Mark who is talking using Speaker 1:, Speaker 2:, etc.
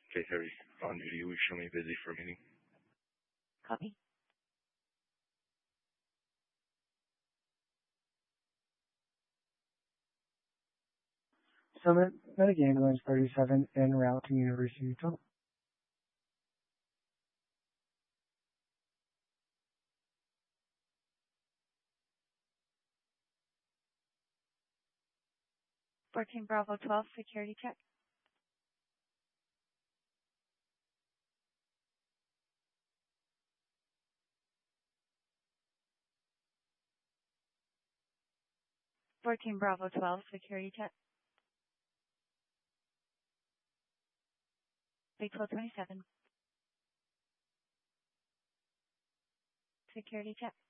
Speaker 1: Okay, Harry. On duty, will you show me busy for meeting?
Speaker 2: Copy.
Speaker 3: Summit Medic Ambulance 37 en route to University of Utah.
Speaker 2: Bravo 12, security check. Bravo 12, security check. Batesville 27. Security check.